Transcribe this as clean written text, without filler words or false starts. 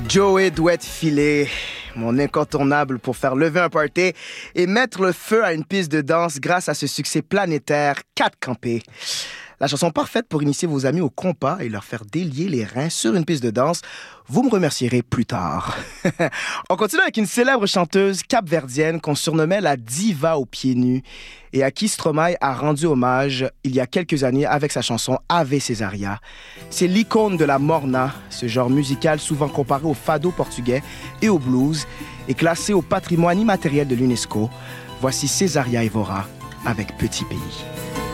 Joey Douette Filet, mon incontournable pour faire lever un party et mettre le feu à une piste de danse grâce à ce succès planétaire 4 campés. La chanson parfaite pour initier vos amis au compas et leur faire délier les reins sur une piste de danse. Vous me remercierez plus tard. On continue avec une célèbre chanteuse capverdienne qu'on surnommait la diva aux pieds nus et à qui Stromae a rendu hommage il y a quelques années avec sa chanson Ave Cesaria. C'est l'icône de la morna, ce genre musical souvent comparé au fado portugais et au blues et classé au patrimoine immatériel de l'UNESCO. Voici Cesaria Evora avec Petit Pays.